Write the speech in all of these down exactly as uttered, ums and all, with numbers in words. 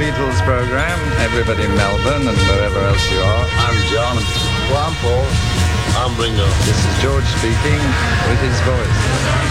Beatles program, everybody in Melbourne and wherever else you are. I'm John. Well, I'm Paul. I'm Ringo. This is George speaking with his voice.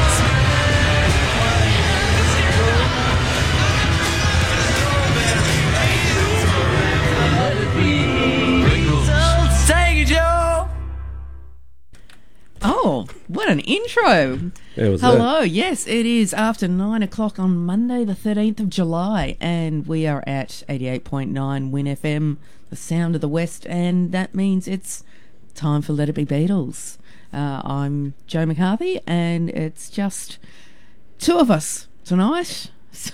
Oh, what an intro. Hello, that? Yes, it is after nine o'clock on Monday the thirteenth of July, and we are at eighty-eight point nine Win F M, the sound of the West, and that means it's time for Let It Be Beatles. Uh, I'm Joe McCarthy, and it's just two of us tonight. So,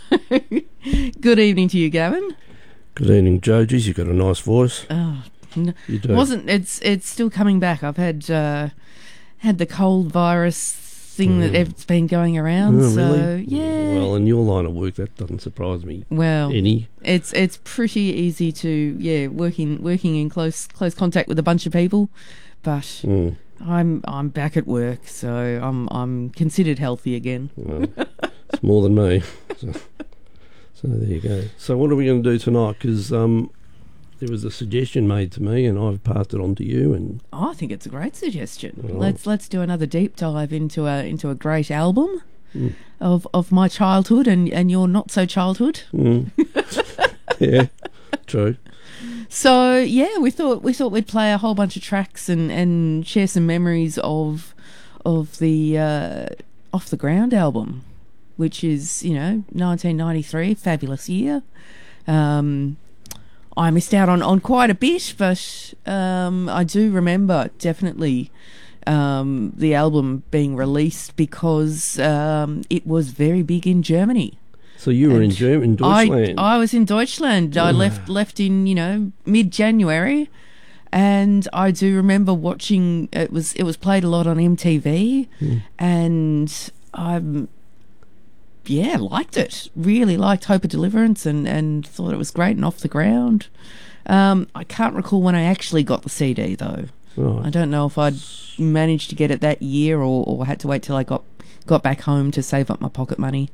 good evening to you, Gavin. Good evening, Joe. Geez, you've got a nice voice. Oh, no, you do. Wasn't it's it's still coming back. I've had uh, had the cold virus thing mm. that it's been going around. Oh, so really? yeah. Well, in your line of work, that doesn't surprise me. Well, any. It's it's pretty easy to yeah working working in close close contact with a bunch of people, but mm. I'm I'm back at work, so I'm I'm considered healthy again. Well, it's more than me. So, so there you go. So what are we going to do tonight? Because um. there was a suggestion made to me, and I've passed it on to you. And oh, I think it's a great suggestion. Well, let's let's do another deep dive into a into a great album mm. of of my childhood and, and your not so childhood. Mm. Yeah, true. So yeah, we thought we thought we'd play a whole bunch of tracks and, and share some memories of of the uh, Off the Ground album, which is you know nineteen ninety-three, fabulous year. Um, I missed out on, on quite a bit, but um, I do remember definitely um, the album being released because um, it was very big in Germany. So you were and in Germany, Deutschland. I, I was in Deutschland. I left left in you know mid January, and I do remember watching. It was it was played a lot on M T V, mm. and I'm. Yeah, liked it. Really liked Hope of Deliverance and, and thought it was great and Off the Ground. Um, I can't recall when I actually got the C D, though. Right. I don't know if I'd managed to get it that year or, or had to wait till I got, got back home to save up my pocket money.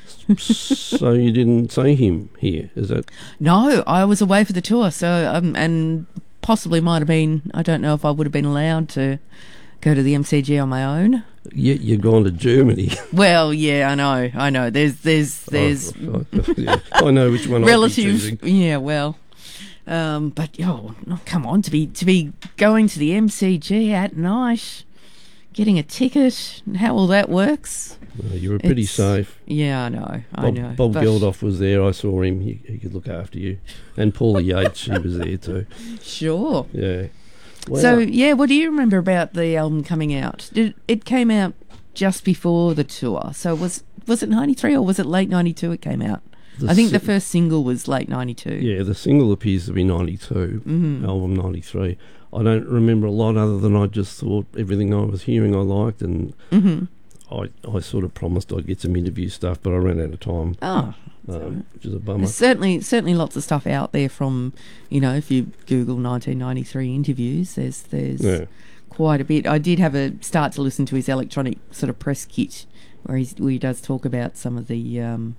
So you didn't see him here, is that? No, I was away for the tour, so um, and possibly might have been, I don't know if I would have been allowed to go to the M C G on my own. Yet you've gone to Germany. Well, yeah, I know, I know. There's, there's, there's. Oh, oh, yeah. I know which one. Relative, yeah. Well, um, but oh, no, come on, to be to be going to the M C G at night, getting a ticket, how all that works. Well, you were pretty it's, safe. Yeah, I know, I Bob, know. Bob but, Geldof was there. I saw him. He, he could look after you, and Paula Yates, she was there too. Sure. Yeah. Wow. So, yeah, what do you remember about the album coming out? Did it came out just before the tour? So was was it ninety-three or was it late ninety-two it came out? The I think si- the first single was late ninety-two. Yeah, the single appears to be ninety-two, mm-hmm. album ninety-three. I don't remember a lot other than I just thought everything I was hearing I liked, and mm-hmm. I, I sort of promised I'd get some interview stuff, but I ran out of time. Oh. Um, which is a bummer. There's certainly, certainly lots of stuff out there from, you know, if you Google nineteen ninety-three interviews, there's there's yeah. quite a bit. I did have a start to listen to his electronic sort of press kit where, he's, where he does talk about some of the um,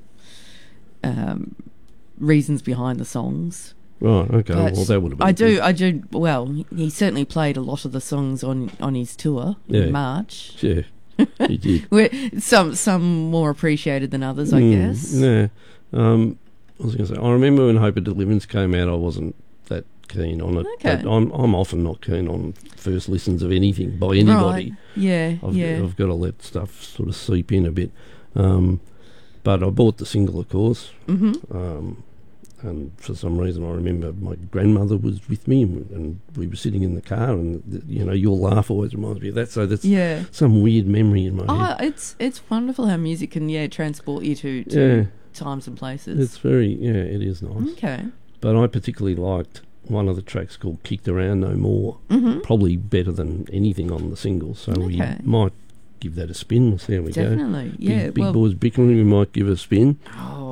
um, reasons behind the songs. Right, okay, but well that would have been I do, good. I do, well, he certainly played a lot of the songs on, on his tour yeah. in March. Yeah, he did. Where some, some more appreciated than others, I mm, guess. Yeah. Um, I was going to say, I remember when Hope of Deliverance came out, I wasn't that keen on it. Okay. But I'm I'm often not keen on first listens of anything by anybody. Right. Yeah, I've, yeah. I've got to let stuff sort of seep in a bit. Um, but I bought the single, of course. Mm-hmm. Um, and for some reason, I remember my grandmother was with me, and, and we were sitting in the car, and the, you know, your laugh always reminds me of that. So that's yeah. some weird memory in my oh, head. Oh, it's it's wonderful how music can yeah transport you to, to Yeah. times and places. It's very, yeah, it is nice. Okay. But I particularly liked one of the tracks called Kicked Around No More, mm-hmm. probably better than anything on the single. So Okay. we might give that a spin. We'll see how we Definitely. go. Yeah. Big, big well, boys bickering, we might give a spin. oh,